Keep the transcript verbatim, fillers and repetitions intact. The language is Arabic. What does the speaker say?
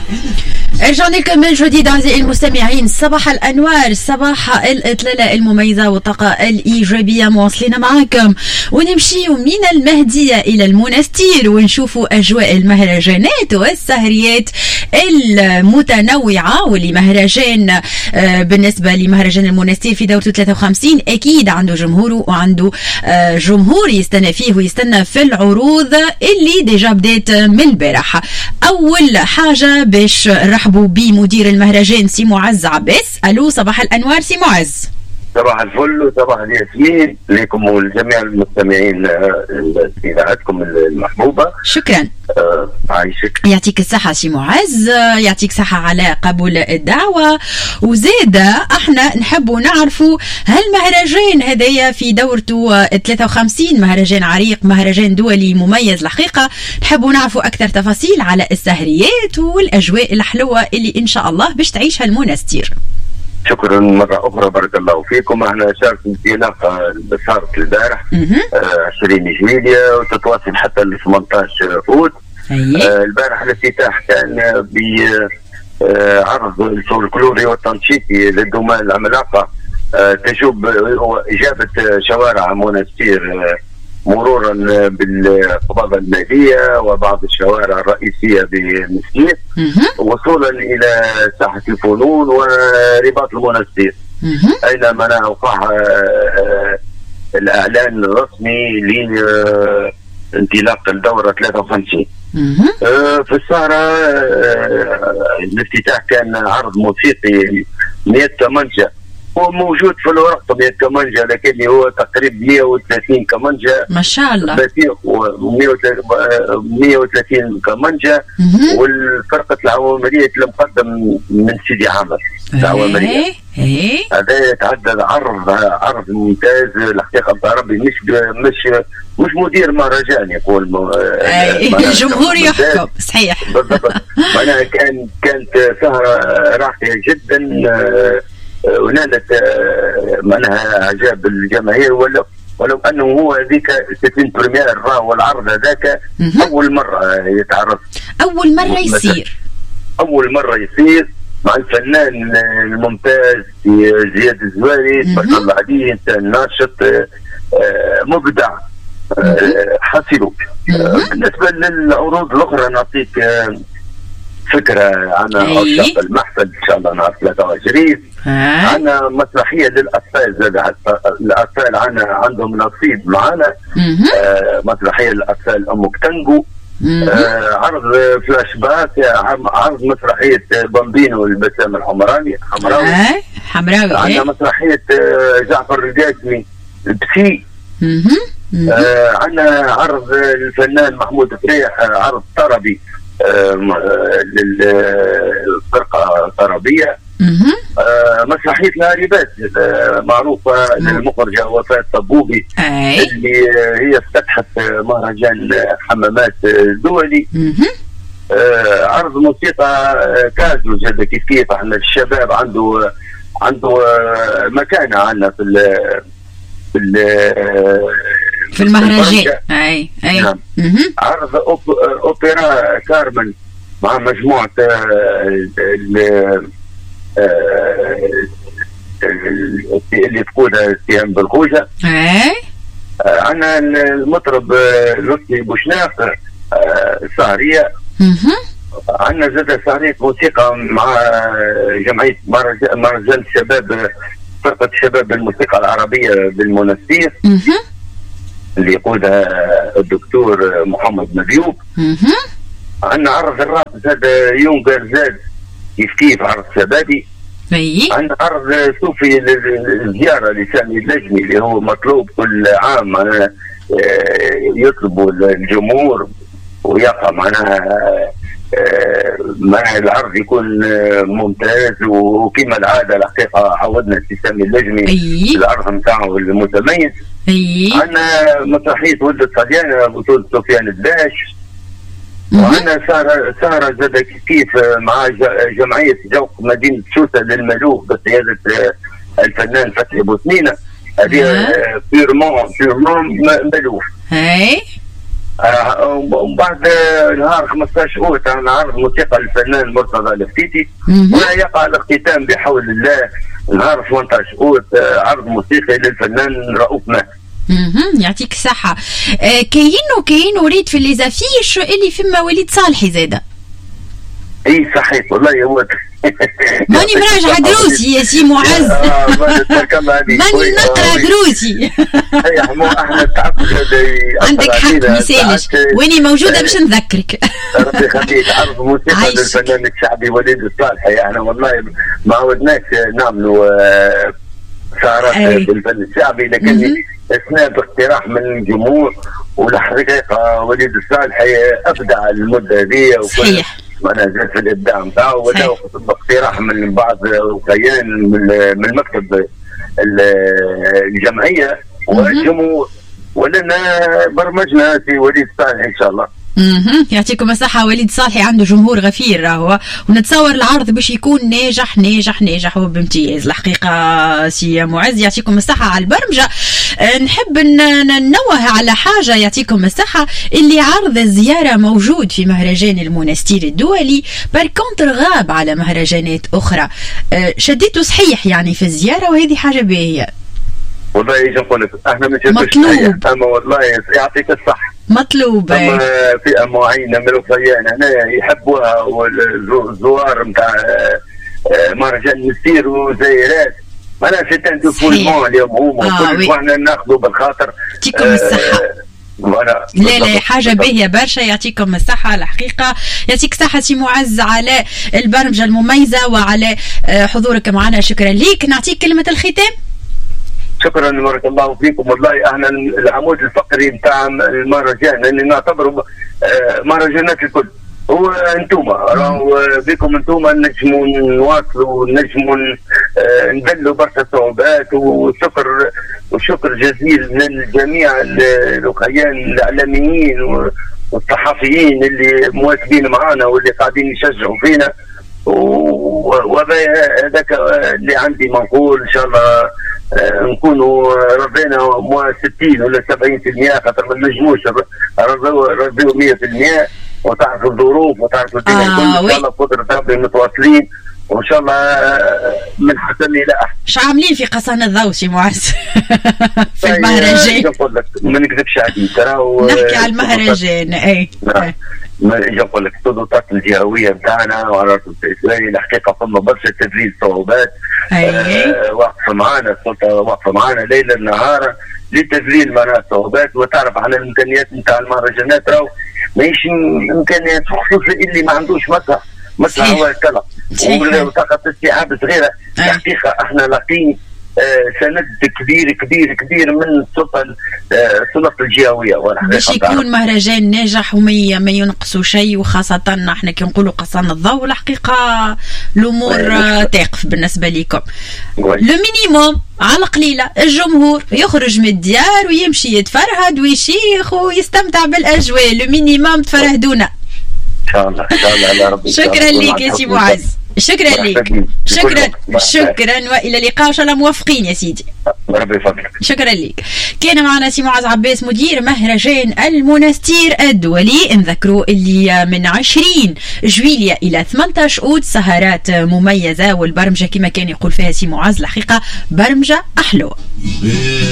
رجعنا لكم من جديد أعزائي المستمعين. صباح الأنوار، صباح الإطلالة المميزة والطاقة الإيجابية. مواصلين معكم ونمشي من المهدية إلى المنستير ونشوفوا أجواء المهرجانات والسهريات المتنوعة. واللي مهرجان بالنسبة لمهرجان المنستير في دورته ثلاثة وخمسين أكيد عنده جمهوره وعنده جمهور يستنى فيه ويستنى في العروض اللي ديجا بدات من البارح. أول حاجة باش رحبوا بمدير المهرجان سي معز عباس. ألو صباح الأنوار سي معز. صباح الفل وصباح الياسمين لكم ولجميع المستمعين إذاعتكم المحبوبة. شكرا. آه عايشك. يعطيك الصحة سي معز، يعطيك صحة على قبول الدعوة. وزاد احنا نحبوا نعرفوا هالمهرجان هدايا في دورته ثلاثة وخمسين مهرجان عريق، مهرجان دولي مميز الحقيقة. نحبوا نعرفوا أكثر تفاصيل على السهريات والأجواء الحلوة اللي إن شاء الله باش تعيشها المنستير. شكرا مرة أخرى، بارك الله فيكم. احنا شارك انطلاقة صارت البارح عشرين جويلية وتتواصل حتى ل ثمانية عشر أوت. آه البارح الافتتاح كان بعرض الفولكلوري والتنشيطي للدماء العملاقة آه تجوب إجابة شوارع منستير آه مرورا بالقبابة المالية وبعض الشوارع الرئيسية بمسكيت وصولا إلى ساحة الفنون ورباط المنستير أينما أوقع الإعلان الرسمي لانطلاق الدورة ثلاثة وخمسين. في السهرة الافتتاح كان عرض موسيقي مئة كمانجة، هو موجود في الورق مئة كمانجة لكن هو تقريبا مئة وثلاثين كمانجة ما شاء الله، مئة وثلاثين كمانجة. والفرقة العوامرية المقدم من سيدي عامر العوامرية. هذا يتعدى عرض عرض ممتاز الحقيقة بتاع ربي. مش مش مش مدير مهرجان يقول الجمهور يحكم صحيح بالضبط. معناها كان كانت سهرة راقية جدا ونالت معناها اعجاب الجماهير، ولو ولو انه هو ذيك ستين بريمير راهو العرض هذاك اول مره يتعرض، اول مره يصير اول مره يصير مع الفنان الممتاز زياد الزواري تبارك الله عليه، انسان ناشط مبدع حسيله. بالنسبه للعروض الاخرى نعطيك فكره عن عشاق المحفل ان شاء الله نهار ثلاثة وعشرين. عندنا مسرحيه للاطفال، زاد الاطفال عنا عندهم نصيب معنا. آه مسرحيه للاطفال امك تانجو. آه عرض فلاش باك، عرض مسرحيه بامبينو البسام الحمراني حمراوي حمراوي. عندنا مسرحيه جعفر القاسمي البسي. آه عندنا عرض الفنان محمود فريح، عرض طربي للفرقة طربية. آه مسرحية الهاربات آه معروفة للمخرجة وفاء الطبوبي اللي هي افتتحت مهرجان حمامات دولي. آه عرض موسيقى كازو زاد كيف كيف. احنا الشباب عنده عنده مكانة عندنا في ال في ال في المهرجان. اي اي نعم. عرض اوبرا كارمن مع مجموعه اللي تقودها اتهام بالخوجه. اي عندنا المطرب لطفي بوشناق السهريه. عندنا زاد سهريه موسيقى مع جمعيه مهرجان الشباب، فرقه شباب الموسيقى العربيه بالمنستير اللي يقودها الدكتور محمد مبيوب. عندنا عرض الراقص هذا يونغر زاد كيف كيف عرض شبابي. عندنا عرض صوفي للزياره لسامي اللجمي اللي هو مطلوب كل عام، معناها يطلبوا الجمهور ويقع معناها معناها العرض يكون ممتاز. وكما العاده الحقيقه عودنا سامي اللجمي في العرض نتاعو المتميز. عندنا مسرحيه ولد الطليان بطوله سفيان الداش. وعندنا سهره سهره زاد كيف مع جمعيه ذوق مدينه سوسه للملوك بقياده الفنان فتحي بوسنينه. هذه بيرمون بيرمون ملوك. اي ومن بعد نهار خمسطاش أوت نعرض موسيقى للفنان مرتضى الفتيتي، ولا يقع الاختتام بحول الله نهار ثمانطاش أوت عرض موسيقي للفنان رؤوف ماهر. اها يعطيك الصحة. آه كاين وكاين وريت في لي زافيش اللي فما وليد صالحي زاده. اي صحيح والله هو ماني مراجعة دروسي يا سي معز. ماني نقرا دروسي. احنا تعبنا. عندك حق ما يسالش، واني موجودة باش نذكرك. ربي يخليك. عرض موسيقى للفنان الشعبي وليد الصالحي، احنا والله ما عودناش نعملوا سهرات بالفن الشعبي، لكن اثناء باقتراح من الجمهور، والحقيقة وليد الصالحي ابدع المدة هذه. صحيح. وانا زاد في الابداع نتاعو، ولا باقتراح من بعض الخيان من المكتب الجمعيه والجمهور، ولنا برمجنا في وليد صالحي ان شاء الله. اها يعطيكم الصحة. وليد صالحي عنده جمهور غفير راهو، ونتصور العرض باش يكون ناجح ناجح ناجح وبامتياز الحقيقة. سي معز يعطيكم الصحة على البرمجة. أه نحب ننوه على حاجة يعطيكم الصحة، اللي عرض الزيارة موجود في مهرجان المونستير الدولي، باركونتر غاب على مهرجانات أخرى. أه شديته صحيح يعني في الزيارة، وهذه حاجة باهية. والله يجي نقول لك احنا ما شدتوش، اما والله يعطيك الصحة مطلوب. اما فئه معينه من الخيان هنا يحبوها، والزوار نتاع مهرجان المونستير وزيارات انا سيتان دو فولمون اليوم هما كل احنا ناخذوا بالخاطر. يعطيكم الصحه. لا لا حاجه باهيه برشا. يعطيكم الصحه الحقيقه. يعطيك الصحه سي معز على البرمجه المميزه وعلى حضورك معنا. شكرا ليك. نعطيك كلمه الختام. شكرا بارك الله فيكم. والله احنا العمود الفقري نتاع المهرجان اللي نعتبره مهرجانات الكل هو انتم، راهو بكم انتم نجموا نواصلوا، نجموا نبلوا برشا صعوبات. وشكر وشكر جزيل للجميع الاخيان الاعلاميين والصحفيين اللي مواكبين معنا واللي قاعدين يشجعوا فينا. وهذاك اللي عندي منقول ان شاء الله نكونوا رضينا ستين ولا سبعين بالمئة، خاطر ما نجموش نرضيو مئة بالمئة. وتعرفوا الظروف وتعرفوا الدنيا الكل. ان شاء الله بقدرة ربي متواصلين، وان شاء الله من حسن الى احسن. اش عاملين في قصان الضوء سي معز؟ في المهرجان. نقول لك ما نكذبش عليك، راهو نحكي على المهرجان. اي نجي نقول لك السلطات الجهويه بتاعنا وعلى الاسرائيلي الحقيقه فما برشا تدليل صعوبات. آه واقفه معنا السلطه، واقفه معنا ليلا نهارا لتذليل معنا صعوبات. وتعرف على الامكانيات نتاع المهرجانات، راهو ماهيش امكانيات، خصوصا اللي ما عندوش مسرح. مسرح هو الكلام وطاقه استيعاب صغيره. الحقيقه احنا لاقين آه سند كبير كبير كبير من السلطه آه السلطه الجهويه. باش يكون مهرجان ناجح وما ما ينقصوا شيء، وخاصه احنا كي نقولوا قصان الضوء الحقيقه الامور تقف بالنسبه لكم. لو مينيموم على القليله الجمهور يخرج من الديار ويمشي يتفرهد ويشيخ ويستمتع بالاجواء. لو مينيموم تفرهدونا ان شاء الله ان شاء الله يا رب. شكرا لك يا سي معز. شكرا لك. شكرا شكرا والى اللقاء. ان شاء الله موفقين يا سيدي. ربي يفضلك. شكرا لك. كان معنا سي معز عباس مدير مهرجان المونستير الدولي. نذكروا اللي من عشرين جويلية الى ثمانطاش أوت سهرات مميزه، والبرمجه كما كان يقول فيها سي معز الحقيقه برمجه احلوه.